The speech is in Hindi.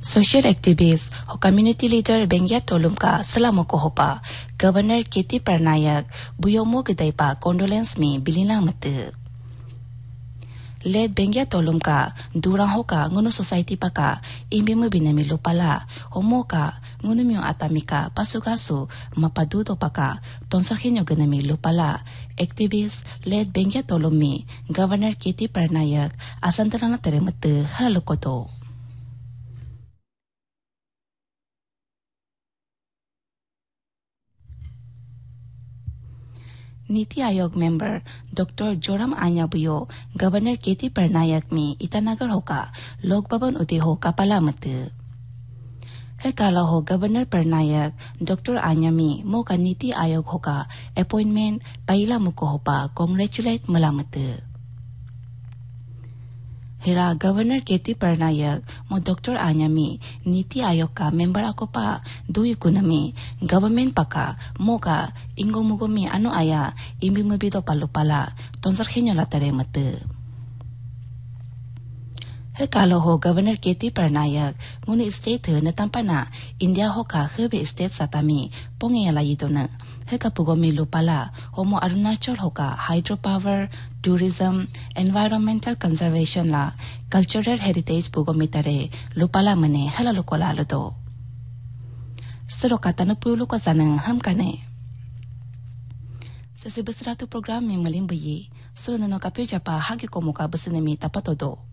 Social activist ho community leader Bengia Tolumka Salamoko Hopa Governor Keti Parnayak Buyomo Gedaipa condolence me Bilinang Mate Led Bengia Tolumka Durang Hoka Ngono Society Paka Imbimu Binami Lupala Homoka Ngunumyo Atamika Pasugasu Mapadudo Paka Tonsarhinyo Ganami Lupala Activist Led Bengia Tolumi Governor Keti Parnayak Asantalana Teremate Halalukoto NITI Aayog member doctor Joram आन्याबुयो governor केटी परनायक में ईटानगर होका लोक भवन उदे हो कपाला मत है काला हो गवर्नर परनायक डॉक्टर आन्यामी मो का नीति आयोग होका अपॉइंटमेंट पहला मुको होपा कांग्रेचुलेट मलामत हेरा गवर्नर केटी परनायक मो डॉक्टर आन्यामी नीति आयोग का मेंबर आकोपा दुई गुनमी गवर्नमेंट पका मोका इंगो मुगोमी अनु आया इम्बी मुबिदो पालुपाला तोंसर खेन्यो लातरे मत हे कालो हो गवर्नर केटी परनायक मुनि स्टेट नतंपना इंडिया होका हबे स्टेट सातामी पोंगे याला यिदोन हे कपुगोमी लुपाला होमो अरुणाचल होका hydro power tourism environmental conservation ला कल्चरल हेरिटेज पुगोमी तरे लुपाला मने हला लुकोला लदो सरोका तनपुलु को जानंग हम कने ससे बसरातु प्रोग्राम में मलिम बये सुरनो का पेजपा हागे को मुका बसने में तपतो दो